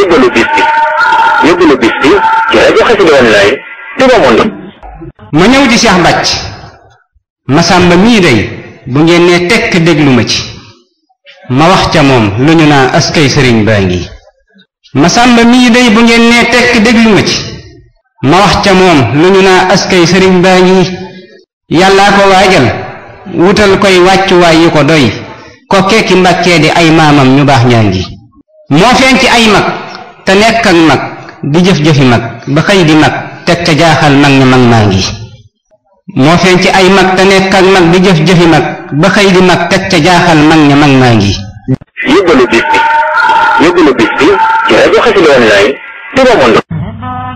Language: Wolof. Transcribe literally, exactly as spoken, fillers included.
yóbbalu bis bi yóbbalu bis bi ci rajo Xassida Online Touba Monde. ma ñëw di Cheikh Bàcc Masamba mii day bu ngeen nee tekk déglu ma ci ma wax ca moom lu ñu naa askay sëriñ baa ngi. Masamba mii day bu ngeen nee tekk déglu ma ci ma wax ca moom lu ñu naa askay sëriñ baa ngi. yàllaa ko waajal wutal koy wàccuwaay yu ko doy ko kekki mbàkkee di ay maamam ñu baax ñaa ngi. moo feeñ ci ay mag te nekk ak mag di jëf-jëfi mag ba xëy di mag teg ca jaaxal mag ña mag maa ngi. moo feeñ ci ay mag te nekk ak mag di jëf-jëfi mag ba xëy di mag teg ca jaaxal mag ña mag maa ngi. yóbbalu bis bi yóbbalu bis bi ci rajo Xassida Online Touba Monde.